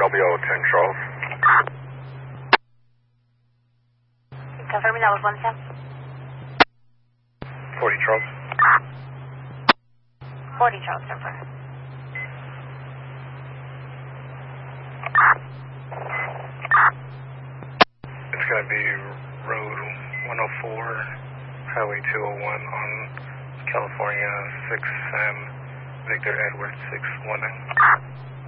LBO 10 Charles. Confirming that was 110. 40 Charles. 40 Charles, confirm. It's going to be Road 104, Highway 201 on California 6 and Victor Edward 619.